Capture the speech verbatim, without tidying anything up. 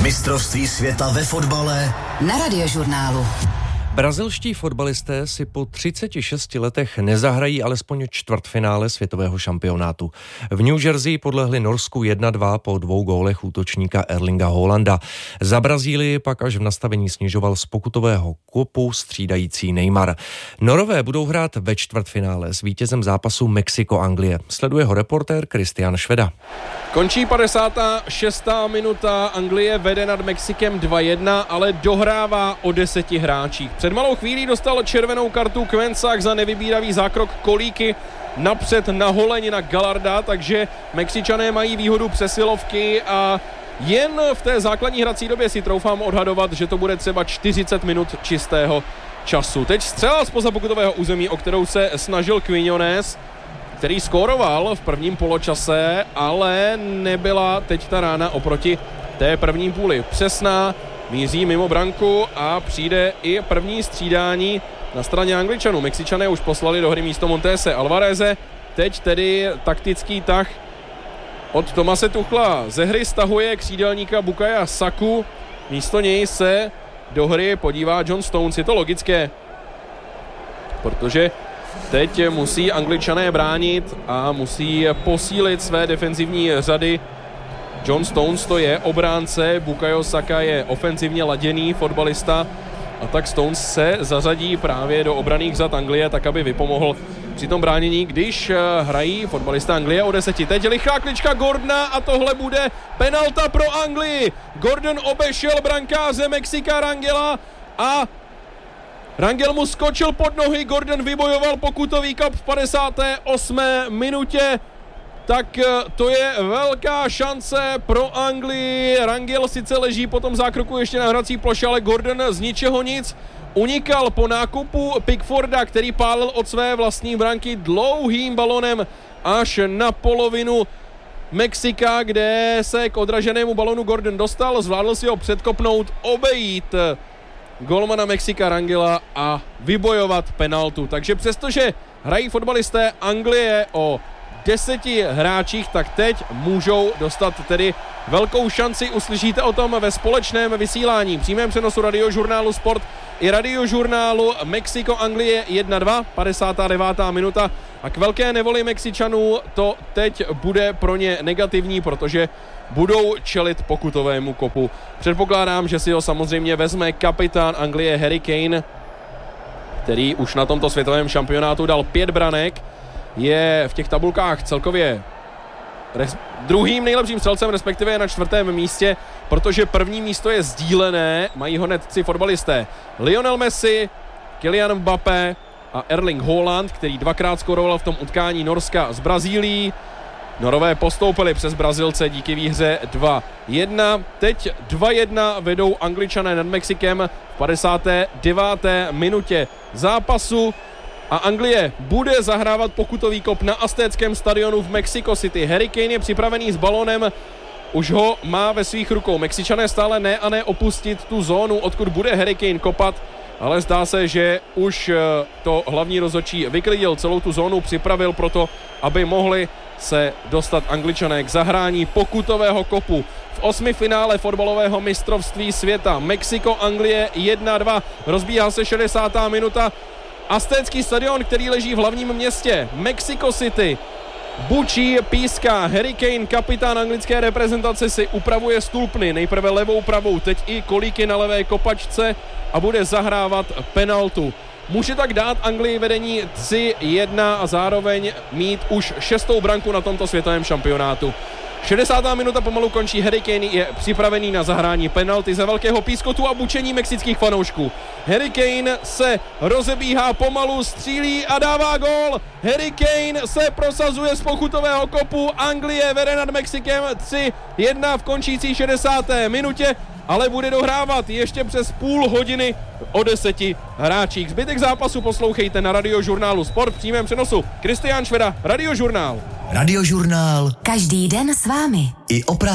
Mistrovství světa ve fotbale na Radiožurnálu. Brazilští fotbalisté si po třiceti šesti letech nezahrají alespoň čtvrtfinále světového šampionátu. V New Jersey podlehli Norsku jedna dva po dvou gólech útočníka Erlinga Haalanda. Za Brazílii pak až v nastavení snižoval z pokutového kopu střídající Neymar. Norové budou hrát ve čtvrtfinále s vítězem zápasu Mexiko-Anglie. Sleduje ho reportér Kristián Šveda. Končí padesátá šestá minuta, Anglie vede nad Mexikem dva jedna, ale dohrává o deseti hráčích. Před malou chvílí dostal červenou kartu Quensach za nevybíravý zákrok kolíky napřed na Holeň na Gallarda, takže Mexičané mají výhodu přesilovky a jen v té základní hrací době si troufám odhadovat, že to bude třeba čtyřicet minut čistého času. Teď střela zpoza pokutového území, o kterou se snažil Quiñones, který skóroval v prvním poločase, ale nebyla teď ta rána oproti té první půli přesná, míří mimo branku a přijde i první střídání na straně Angličanů. Mexičané už poslali do hry místo Montese Alvareze, teď tedy taktický tah od Tomase Tuchla. Ze hry stahuje křídelníka Bukaya Saku, místo něj se do hry podívá John Stones. Je to logické, protože teď musí Angličané bránit a musí posílit své defenzivní řady. John Stones to je obránce, Bukayo Saka je ofenzivně laděný fotbalista a tak Stones se zařadí právě do obranných řad Anglie, tak aby vypomohl při tom bránění, když hrají fotbalista Anglie o deseti. Teď lichá klička Gordona a tohle bude penalta pro Anglii. Gordon obešel brankáře Mexika Rangela a Rangel mu skočil pod nohy, Gordon vybojoval pokutový kop v padesáté osmé minutě. Tak to je velká šance pro Anglii. Rangel sice leží po tom zákroku ještě na hrací ploše, ale Gordon z ničeho nic unikal po nákupu Pickforda, který pálil od své vlastní branky dlouhým balonem až na polovinu Mexika, kde se k odraženému balonu Gordon dostal, zvládl si ho předkopnout, obejít golmana Mexika Rangela a vybojovat penaltu. Takže přestože hrají fotbalisté Anglie o deseti hráčích, tak teď můžou dostat tedy velkou šanci. Uslyšíte o tom ve společném vysílání, přímém přenosu Radiožurnálu Sport i Radiožurnálu Mexiko-Anglie jedna dva, padesátá devátá minuta. A k velké nevoli Mexičanů to teď bude pro ně negativní, protože budou čelit pokutovému kopu. Předpokládám, že si ho samozřejmě vezme kapitán Anglie Harry Kane, který už na tomto světovém šampionátu dal pět branek. Je v těch tabulkách celkově res- druhým nejlepším střelcem, respektive je na čtvrtém místě, protože první místo je sdílené, mají ho hned tři fotbalisté. Lionel Messi, Kylian Mbappé a Erling Haaland, který dvakrát skoroval v tom utkání Norska s Brazílií. Norové postoupili přes Brazilce díky výhře dva jedna. Teď dva jedna vedou Angličané nad Mexikem v padesáté deváté minutě zápasu. A Anglie bude zahrávat pokutový kop na Aztéckém stadionu v Mexico City. Harry Kane je připravený s balonem, už ho má ve svých rukou. Mexičané stále ne a ne opustit tu zónu, odkud bude Harry Kane kopat, ale zdá se, že už to hlavní rozhodčí vyklidil celou tu zónu, připravil proto, aby mohli se dostat Angličané k zahrání pokutového kopu. V osmifinále fotbalového mistrovství světa Mexiko-Anglie jedna dva. Rozbíhá se šedesátá minuta. Aztécký stadion, který leží v hlavním městě Mexico City, bučí, píská. Harry Kane, kapitán anglické reprezentace, si upravuje stulpny, nejprve levou, pravou, teď i kolíky na levé kopačce a bude zahrávat penaltu. Může tak dát Anglii vedení tři jedna a zároveň mít už šestou branku na tomto světovém šampionátu. šedesátá minuta pomalu končí, Harry Kane je připravený na zahrání penalty za velkého pískotu a bučení mexických fanoušků. Harry Kane se rozebíhá pomalu, střílí a dává gól. Harry Kane se prosazuje z pokutového kopu, Anglie vede nad Mexikem tři jedna v končící šedesáté minutě, ale bude dohrávat ještě přes půl hodiny o deseti hráčích. Zbytek zápasu poslouchejte na Radiožurnálu Sport v přímém přenosu. Kristián Šveda, Radiožurnál. Radiožurnál. Každý den s vámi. I o